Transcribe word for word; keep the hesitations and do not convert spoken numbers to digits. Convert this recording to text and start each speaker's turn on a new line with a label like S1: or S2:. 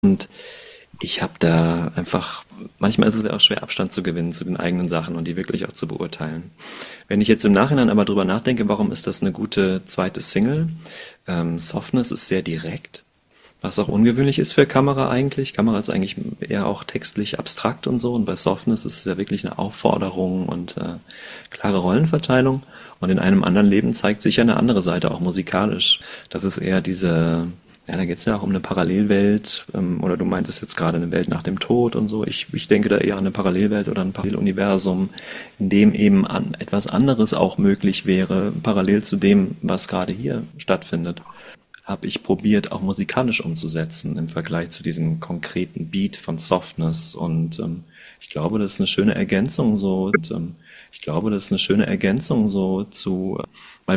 S1: Und ich habe da einfach, manchmal ist es ja auch schwer, Abstand zu gewinnen zu den eigenen Sachen und die wirklich auch zu beurteilen. Wenn ich jetzt im Nachhinein aber drüber nachdenke, warum ist das eine gute zweite Single? Ähm, Softness ist sehr direkt, was auch ungewöhnlich ist für Kamera eigentlich. Kamera ist eigentlich eher auch textlich abstrakt und so. Und bei Softness ist es ja wirklich eine Aufforderung und äh, klare Rollenverteilung. Und in einem anderen Leben zeigt sich ja eine andere Seite, auch musikalisch. Das ist eher diese, ja, da geht es ja auch um eine Parallelwelt. Ähm, oder du meintest jetzt gerade eine Welt nach dem Tod und so. Ich, ich denke da eher an eine Parallelwelt oder ein Paralleluniversum, in dem eben an, etwas anderes auch möglich wäre, parallel zu dem, was gerade hier stattfindet, habe ich probiert, auch musikalisch umzusetzen im Vergleich zu diesem konkreten Beat von Softness. Und ähm, ich glaube, das ist eine schöne Ergänzung so. Und, ähm, ich glaube, das ist eine schöne Ergänzung so zu, weil